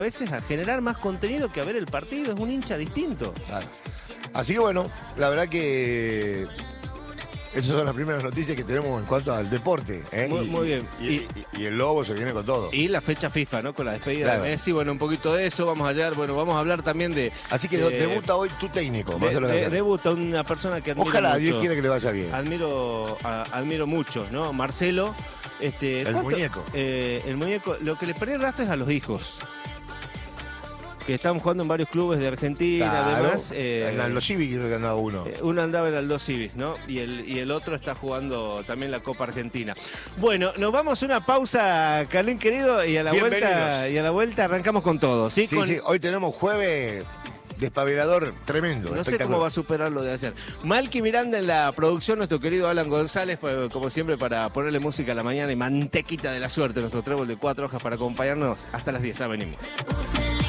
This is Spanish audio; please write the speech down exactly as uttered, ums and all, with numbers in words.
a veces a generar más contenido que a ver el partido, es un hincha distinto. Claro. Así que bueno, la verdad que esas son las primeras noticias que tenemos en cuanto al deporte. ¿eh? Muy, y, muy bien. Y, y, y, y el Lobo se viene con todo. Y la fecha FIFA, ¿no? Con la despedida claro. de Messi, bueno, un poquito de eso, vamos a hallar, bueno, vamos a hablar también de... Así que de, debuta hoy tu técnico. De, de, de, debuta una persona que admiro Ojalá, mucho. Dios quiere que le vaya bien. Admiro, a, admiro mucho, ¿no? Marcelo. Este, el muñeco. Eh, el muñeco. Lo que le perdí el rastro es a los hijos. Que están jugando en varios clubes de Argentina, claro. además. Eh, en Aldo Civi creo que andaba uno. Eh, uno andaba en Aldo Civi, ¿no? Y el, y el otro está jugando también la Copa Argentina. Bueno, nos vamos a una pausa, Carlín querido, y a la vuelta y a la vuelta arrancamos con todo, ¿sí? Sí, con... sí, hoy tenemos jueves despabilador tremendo. No sé cómo va a superar lo de ayer. Malky Miranda en la producción, nuestro querido Alan González, pues, como siempre, para ponerle música a la mañana y mantequita de la suerte, nuestro trébol de cuatro hojas para acompañarnos hasta las diez. Ya venimos.